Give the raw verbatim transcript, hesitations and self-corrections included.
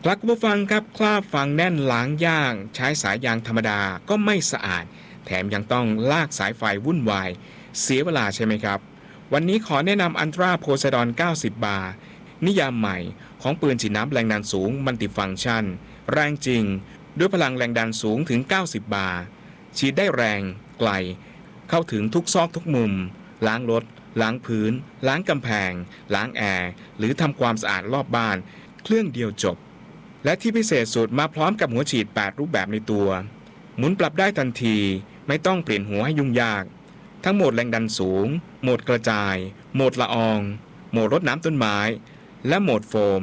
ครับคุณผู้ฟังครับคราบฝังแน่นล้างยากใช้สายยางธรรมดาก็ไม่สะอาดแถมยังต้องลากสายไฟวุ่นวายเสียเวลาใช่ไหมครับวันนี้ขอแนะนำอันตราโพไซดอนเก้าสิบ บาร์นิยามใหม่ของปืนฉีดน้ำแรงดันสูงมัลติฟังก์ชันแรงจริงด้วยพลังแรงดันสูงถึงเก้าสิบ บาร์ฉีดได้แรงไกลเข้าถึงทุกซอกทุกมุมล้างรถล้างพื้นล้างกำแพงล้างแอร์หรือทำความสะอาดรอบบ้านเครื่องเดียวจบและที่พิเศษสุดมาพร้อมกับหัวฉีดแปดรูปแบบในตัวหมุนปรับได้ทันทีไม่ต้องเปลี่ยนหัวให้ยุ่งยากทั้งโหมดแรงดันสูงโหมดกระจายโหมดละอองโหมดรดน้ำต้นไม้และโหมดโฟม